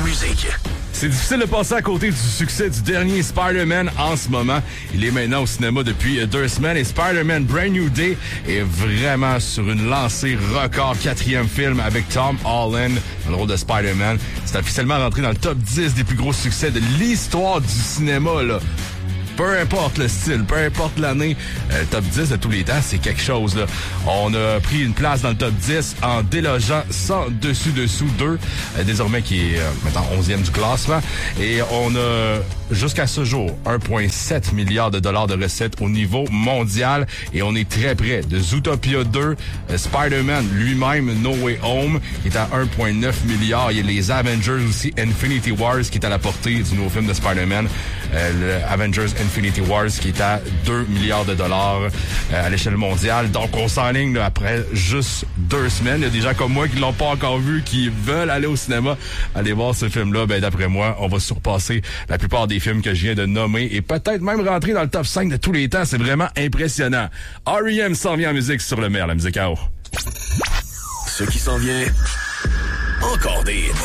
musique. C'est difficile de passer à côté du succès du dernier Spider-Man en ce moment. Il est maintenant au cinéma depuis 2 semaines et Spider-Man Brand New Day est vraiment sur une lancée record. 4e film avec Tom Holland dans le rôle de Spider-Man. C'est officiellement rentré dans le top 10 des plus gros succès de l'histoire du cinéma, là. Peu importe le style, peu importe l'année, top 10 de tous les temps, c'est quelque chose, là. On a pris une place dans le top 10 en délogeant sans dessus-dessous 2, désormais qui est maintenant 11e du classement. Et on a, jusqu'à ce jour, 1,7 milliard de dollars de recettes au niveau mondial. Et on est très près de Zootopia 2, Spider-Man lui-même, No Way Home, qui est à 1,9 milliard. Il y a les Avengers aussi, Infinity Wars, qui est à la portée du nouveau film de Spider-Man. Le Avengers Infinity Wars qui est à 2 milliards de dollars à l'échelle mondiale. Donc, on s'enligne là, après juste 2 semaines. Il y a des gens comme moi qui l'ont pas encore vu, qui veulent aller au cinéma, aller voir ce film-là. Ben, d'après moi, on va surpasser la plupart des films que je viens de nommer et peut-être même rentrer dans le top 5 de tous les temps. C'est vraiment impressionnant. R.E.M. s'en vient en musique sur le Mer, la musique à eau. Ce qui s'en vient, encore des hits.